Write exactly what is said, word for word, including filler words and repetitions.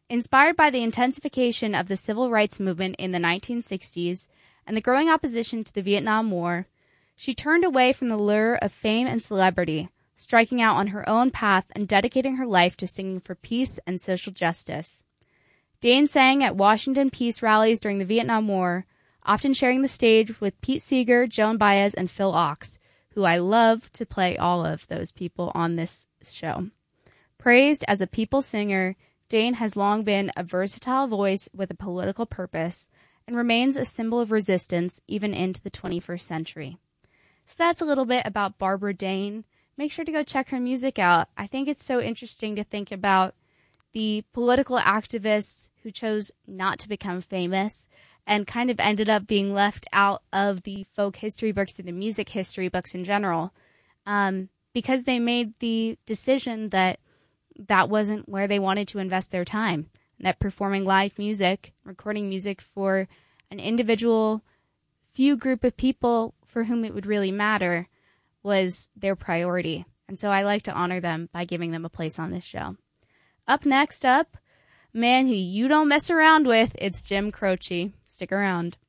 Inspired by the intensification of the civil rights movement in the nineteen sixties and the growing opposition to the Vietnam War, she turned away from the lure of fame and celebrity, striking out on her own path and dedicating her life to singing for peace and social justice. Dane sang at Washington peace rallies during the Vietnam War, often sharing the stage with Pete Seeger, Joan Baez, and Phil Ochs, who I love to play all of those people on this show. Praised as a people singer, Dane has long been a versatile voice with a political purpose and remains a symbol of resistance even into the twenty-first century. So that's a little bit about Barbara Dane. Make sure to go check her music out. I think it's so interesting to think about the political activists who chose not to become famous and kind of ended up being left out of the folk history books and the music history books in general, um, because they made the decision that that wasn't where they wanted to invest their time, that performing live music, recording music for an individual few group of people for whom it would really matter was their priority. And so I like to honor them by giving them a place on this show. Up next up, man who you don't mess around with, it's Jim Croce. Stick around.